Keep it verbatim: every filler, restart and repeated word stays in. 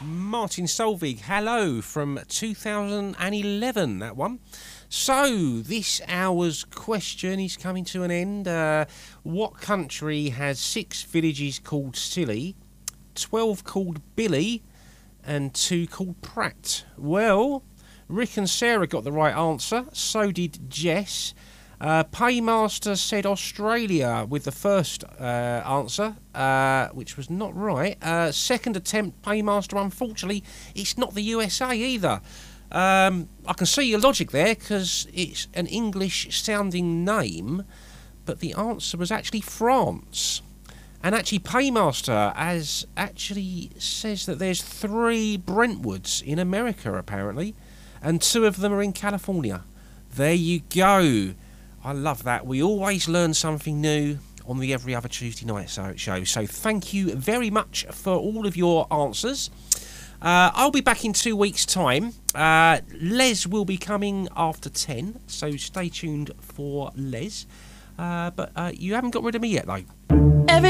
Martin Solvig, hello, from two thousand eleven, that one. So, this hour's question is coming to an end. Uh, what country has six villages called Silly, twelve called Billy, and two called Pratt? Well, Rick and Sarah got the right answer. So did Jess. Uh, Paymaster said Australia with the first uh, answer, uh, which was not right. Uh, second attempt, Paymaster, unfortunately, it's not the U S A either. Um, I can see your logic there, because it's an English-sounding name, but the answer was actually France. And actually, Paymaster as actually says that there's three Brentwoods in America, apparently, and two of them are in California. There you go. I love that. We always learn something new on the Every Other Tuesday Night show. So thank you very much for all of your answers. Uh, I'll be back in two weeks' time. Uh, Les will be coming after ten, so stay tuned for Les. Uh, but uh, you haven't got rid of me yet, though.